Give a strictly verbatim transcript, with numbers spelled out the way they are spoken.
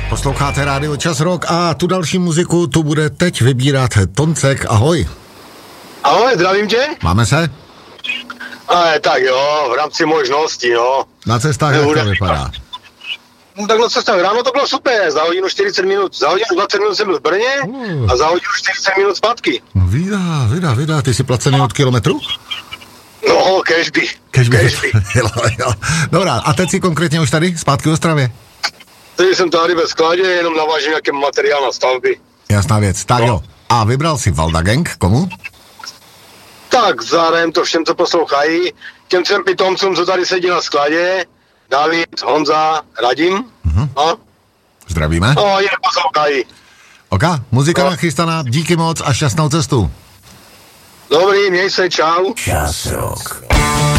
Posloucháte rádio Čas Rock a tu další muziku tu bude teď vybírat Toncek. Ahoj. Ahoj, zdravím tě. Máme se? Ale tak jo, v rámci možností, no. Na cestách jak to vypadá? No tak na cestách ráno to bylo super, za hodinu čtyřicet minut, za hodinu dvacet minut jsem byl v Brně uh. a za hodinu čtyřicet minut zpátky. No vydá, vydá, vydá, ty jsi placený od kilometru? No, cashby. Cashby. Cashby. jo, jo. Dobrá, a teď si konkrétně už tady, zpátky v Ostravě? Teď jsem tady ve skladě, jenom navážím nějaký materiál na stavby. Jasná věc, tak no. Jo. A vybral si Valda Gang, komu? Tak zahrajem to všem, co poslouchají, těm třem pitomcům, co tady sedí na skladě, David, Honza, Radim. Uh-huh. No. Zdravíme. No, je poslouchají. Ok, muzika no. nachystaná, díky moc a šťastnou cestu. Dobrý, měj se, čau. Čas Rock.